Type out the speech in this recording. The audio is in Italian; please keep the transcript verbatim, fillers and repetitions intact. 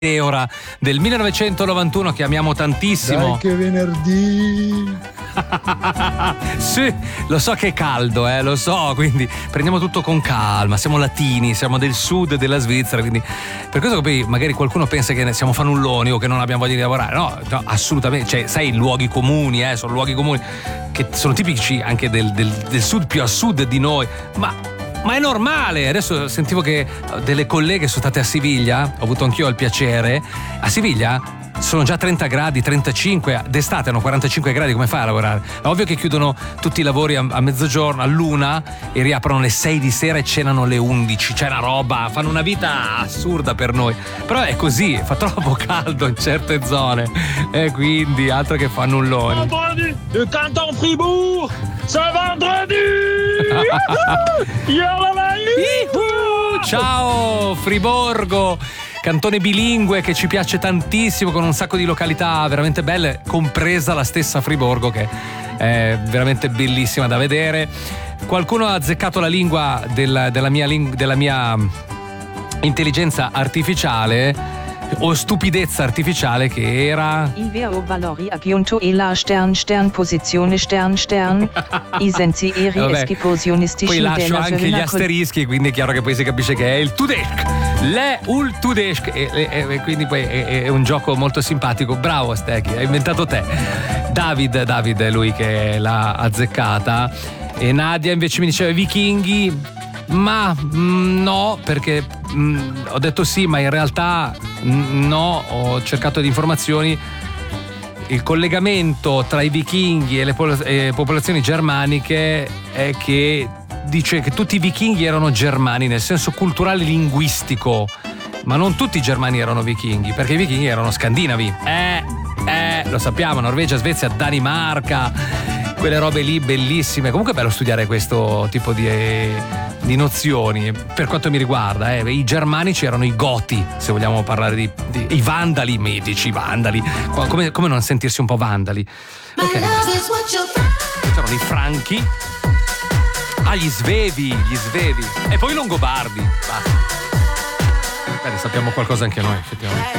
Ora del millenovecentonovantuno che amiamo tantissimo. Dai che venerdì. Sì, lo so che è caldo, eh, lo so, quindi prendiamo tutto con calma, siamo latini, siamo del sud della Svizzera, quindi per questo che poi magari qualcuno pensa che siamo fanulloni o che non abbiamo voglia di lavorare. No, no, assolutamente, cioè, sai, luoghi comuni, eh, sono luoghi comuni che sono tipici anche del, del, del sud più a sud di noi, ma Ma è normale. Adesso sentivo che delle colleghe sono state a Siviglia, ho avuto anch'io il piacere. A Siviglia sono già trenta gradi, trentacinque, d'estate hanno quarantacinque gradi, come fai a lavorare? È ovvio che chiudono tutti i lavori a, a mezzogiorno, all'una, e riaprono alle sei di sera e cenano alle undici. C'è una roba, fanno una vita assurda per noi. Però è così, fa troppo caldo in certe zone e quindi altro che fannulloni. Vendredi, le canton Fribourg, c'est vendredi. Ciao Friborgo, cantone bilingue che ci piace tantissimo, con un sacco di località veramente belle, compresa la stessa Friborgo, che è veramente bellissima da vedere. Qualcuno ha azzeccato la lingua del, della, mia, della mia intelligenza artificiale o stupidezza artificiale, che era I vero valori aggiunto e la stern stern posizione stern stern i sensi eri esposizionistici. Poi lascio della anche gli asterischi, quindi è chiaro che poi si capisce che è il Tudesc, le ul Tudesc, e, e, e quindi poi è, è un gioco molto simpatico. Bravo Stechi, hai inventato te. David, David è lui che l'ha azzeccata, e Nadia invece mi diceva vichinghi. Ma mh, no, perché mh, ho detto sì, ma in realtà mh, no, ho cercato di informazioni. Il collegamento tra i vichinghi e le pol- e popolazioni germaniche è che dice che tutti i vichinghi erano germani nel senso culturale linguistico, ma non tutti i germani erano vichinghi, perché i vichinghi erano scandinavi. Eh, eh, lo sappiamo, Norvegia, Svezia, Danimarca, quelle robe lì bellissime. Comunque è bello studiare questo tipo di, di nozioni. Per quanto mi riguarda, eh, i germanici erano i goti, se vogliamo parlare di, di i vandali, mitici, i vandali. Come, come non sentirsi un po' vandali? Ok. C'erano i franchi, ah, gli svevi, gli svevi, e poi i longobardi. Basta. Bene, sappiamo qualcosa anche noi, effettivamente.